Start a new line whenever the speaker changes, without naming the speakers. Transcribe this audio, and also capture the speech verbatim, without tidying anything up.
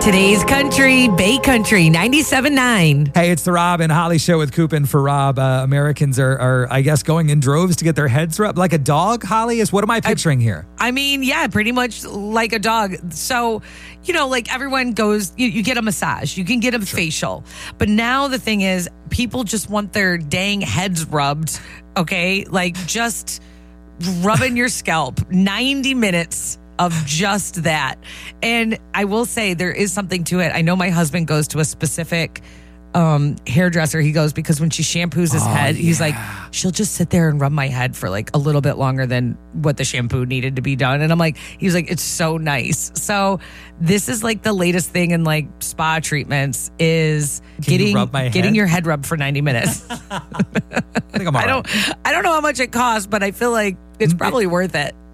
Today's country, Bay Country, ninety-seven point nine.
Hey, it's the Rob and Holly show with Coop and for Rob. Uh, Americans are, are, I guess, going in droves to get their heads rubbed like a dog. Holly, is what am I picturing
I,
here?
I mean, yeah, pretty much like a dog. So, you know, like everyone goes, you, you get a massage, you can get a sure. facial. But now the thing is, people just want their dang heads rubbed, okay? Like just rubbing your scalp, ninety minutes of just that. And I will say there is something to it. I know my husband goes to a specific um, hairdresser. He goes because when she shampoos his
oh,
head,
yeah.
he's like, she'll just sit there and rub my head for like a little bit longer than what the shampoo needed to be done. And I'm like, he's like, it's so nice. So this is like the latest thing in like spa treatments is
Can
getting
you rub my
getting
head?
your head rubbed for ninety minutes.
I think I'm all
I
right.
don't I don't know how much it costs, but I feel like it's probably worth it.